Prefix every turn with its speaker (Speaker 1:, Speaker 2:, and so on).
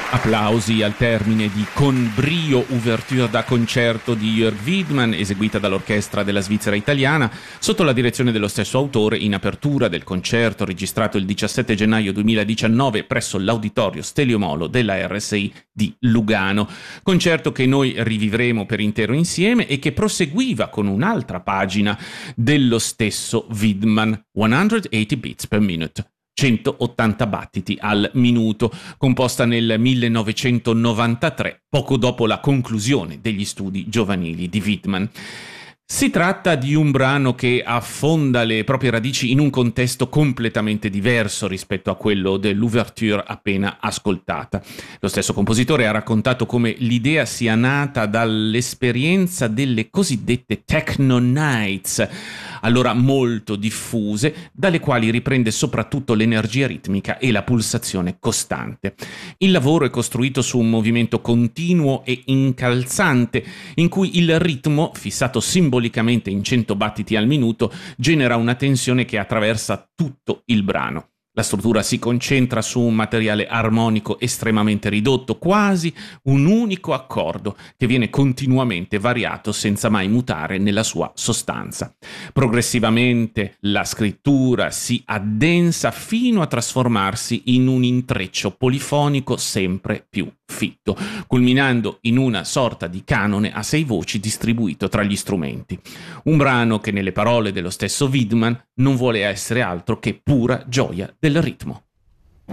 Speaker 1: Applausi al termine di Con brio, ouverture da concerto di Jörg Widmann, eseguita dall'orchestra della Svizzera italiana, sotto la direzione dello stesso autore, in apertura del concerto registrato il 17 gennaio 2019 presso l'Auditorio Stelio Molo della RSI di Lugano. Concerto che noi rivivremo per intero insieme e che proseguiva con un'altra pagina dello stesso Widmann, 180 beats per minute. 180 battiti al minuto, composta nel 1993, poco dopo la conclusione degli studi giovanili di Widmann. Si tratta di un brano che affonda le proprie radici in un contesto completamente diverso rispetto a quello dell'ouverture appena ascoltata. Lo stesso compositore ha raccontato come l'idea sia nata dall'esperienza delle cosiddette techno nights, allora molto diffuse, dalle quali riprende soprattutto l'energia ritmica e la pulsazione costante. Il lavoro è costruito su un movimento continuo e incalzante, in cui il ritmo, fissato simbolicamente in 100 battiti al minuto, genera una tensione che attraversa tutto il brano. La struttura si concentra su un materiale armonico estremamente ridotto, quasi un unico accordo che viene continuamente variato senza mai mutare nella sua sostanza. Progressivamente la scrittura si addensa fino a trasformarsi in un intreccio polifonico sempre più fitto, culminando in una sorta di canone a 6 voci distribuito tra gli strumenti. Un brano che, nelle parole dello stesso Widmann, non vuole essere altro che pura gioia del ritmo.